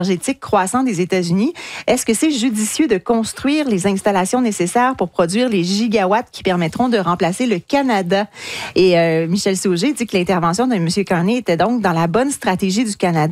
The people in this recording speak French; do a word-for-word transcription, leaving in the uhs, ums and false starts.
énergétique croissant des États-Unis. Est-ce que c'est judicieux de construire les installations nécessaires pour produire les gigawatts qui permettront de remplacer le Canada? Et euh, Michel Sauger dit que l'intervention de M. Carney était donc dans la bonne stratégie du Canada.